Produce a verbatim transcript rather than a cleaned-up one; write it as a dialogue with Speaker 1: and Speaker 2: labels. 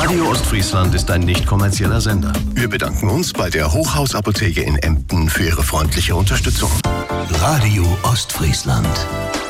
Speaker 1: Radio Ostfriesland ist ein nicht kommerzieller Sender.
Speaker 2: Wir bedanken uns bei der Hochhausapotheke in Emden für Ihre freundliche Unterstützung.
Speaker 3: Radio Ostfriesland.